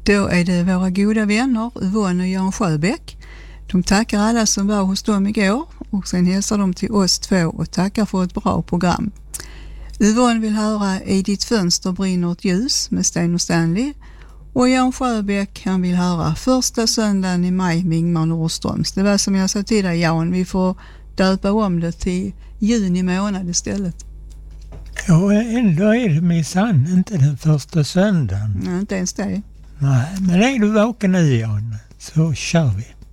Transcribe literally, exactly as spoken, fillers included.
Då är det våra goda vänner Yvonne och Jan Sjöbäck. De tackar alla som var hos dem igår och sen hälsar de till oss två och tackar för ett bra program. Yvonne vill höra I ditt fönster brinner ett ljus med Sten och Stanley. Och Jan Sjöbäck, han vill höra första söndagen i maj med Ingmar Nordströms. Det var som jag sa till dig, Jan, vi får döpa om det till juni månad istället. Ja, ändå är det minsann inte den första söndagen. Nej, inte ens det. Nej, men är du vaken nu, Jan, så kör vi.